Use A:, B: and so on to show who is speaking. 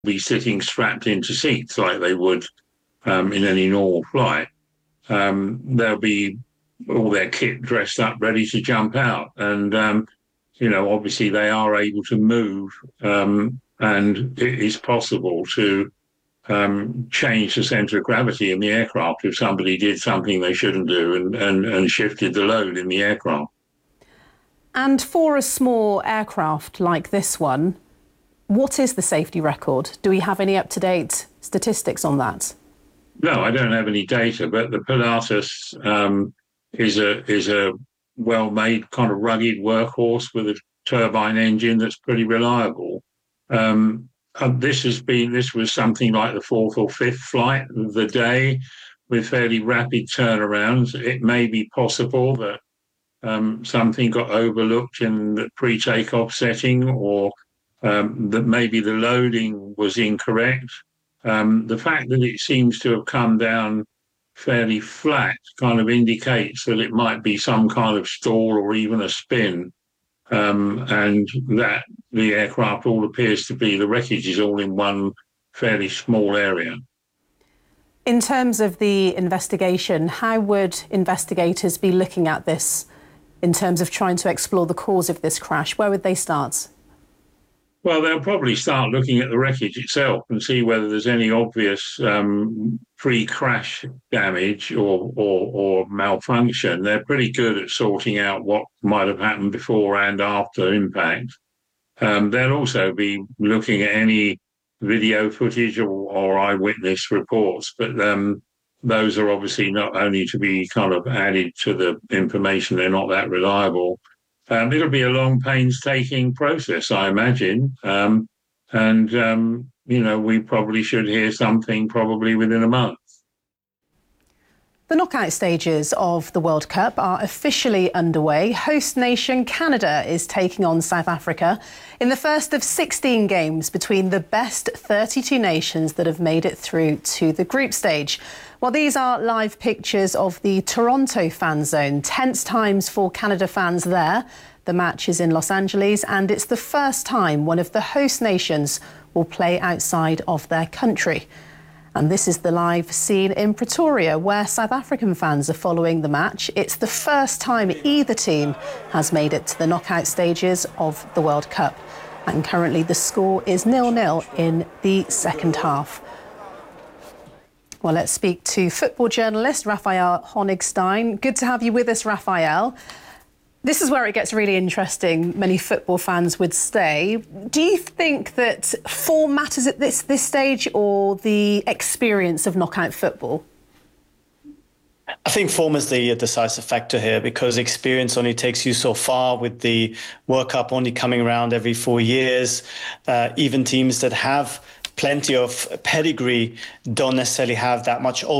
A: be sitting strapped into seats like they would in any normal flight. They'll be all their kit dressed up, ready to jump out. And, obviously they are able to move, and it is possible to change the center of gravity in the aircraft if somebody did something they shouldn't do and shifted the load in the aircraft.
B: And for a small aircraft like this one, what is the safety record? Do we have any up-to-date statistics on that?
A: No, I don't have any data, but the Pilatus is a well-made kind of rugged workhorse with a turbine engine that's pretty reliable. This was something like the fourth or fifth flight of the day with fairly rapid turnarounds. It may be possible that something got overlooked in the pre-takeoff setting, or that maybe the loading was incorrect. The fact that it seems to have come down fairly flat kind of indicates that it might be some kind of stall or even a spin, and that the aircraft all appears to be, the wreckage is all in one fairly small area.
B: In terms of the investigation, how would investigators be looking at this in terms of trying to explore the cause of this crash? Where would they start?
A: Well, they'll probably start looking at the wreckage itself and see whether there's any obvious pre-crash damage or malfunction. They're pretty good at sorting out what might have happened before and after impact. They'll also be looking at any video footage or eyewitness reports, but those are obviously not only to be kind of added to the information, they're not that reliable. It'll be a long, painstaking process, I imagine. We probably should hear something probably within a month.
B: The knockout stages of the World Cup are officially underway. Host nation Canada is taking on South Africa in the first of 16 games between the best 32 nations that have made it through to the group stage. Well, these are live pictures of the Toronto fan zone. Tense times for Canada fans there. The match is in Los Angeles, and it's the first time one of the host nations will play outside of their country. And this is the live scene in Pretoria, where South African fans are following the match. It's the first time either team has made it to the knockout stages of the World Cup. And currently the score is 0-0 in the second half. Well, let's speak to football journalist Raphael Honigstein. Good to have you with us, Raphael. This is where it gets really interesting. Many football fans would say. Do you think that form matters at this stage, or the experience of knockout football?
C: I think form is the decisive factor here, because experience only takes you so far, with the World Cup only coming around every 4 years. Even teams that have plenty of pedigree don't necessarily have that much